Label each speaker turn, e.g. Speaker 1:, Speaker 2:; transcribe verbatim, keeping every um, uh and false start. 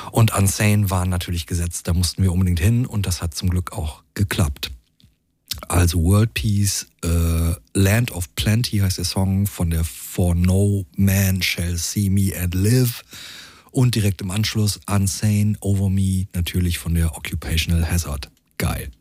Speaker 1: Und Unsane waren natürlich gesetzt, da mussten wir unbedingt hin und das hat zum Glück auch geklappt. Also World Peace, äh, Land of Plenty heißt der Song von der For No Man Shall See Me and Live und direkt im Anschluss Unsane Over Me, natürlich von der Occupational Hazard. Geil.